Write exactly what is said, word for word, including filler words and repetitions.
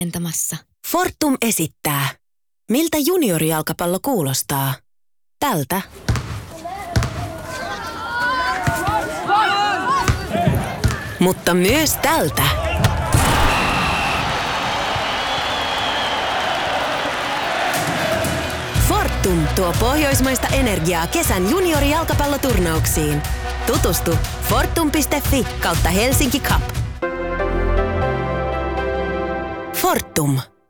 Entämässä. Fortum esittää. Miltä juniorijalkapallo kuulostaa? Tältä. Mutta myös tältä. Fortum tuo pohjoismaista energiaa kesän juniorijalkapalloturnauksiin. Tutustu fortum piste fi kautta Helsinki Cup. Fortum.